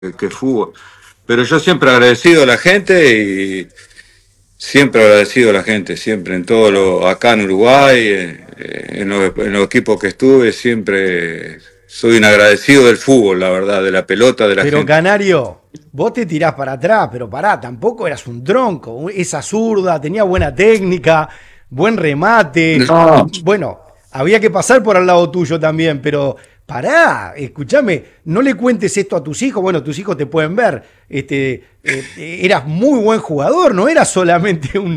que fútbol. Pero yo siempre agradecido a la gente y siempre agradecido a la gente, siempre en todo lo, acá en Uruguay, en los equipos que estuve, siempre soy un agradecido del fútbol, la verdad, de la pelota, de la Pero gente. Canario, vos te tirás para atrás, pero pará, tampoco eras un tronco. Esa zurda, tenía buena técnica, buen remate. No, Bueno, había que pasar por al lado tuyo también, pero pará, escúchame, no le cuentes esto a tus hijos. Bueno, tus hijos te pueden ver. Eras muy buen jugador, no eras solamente un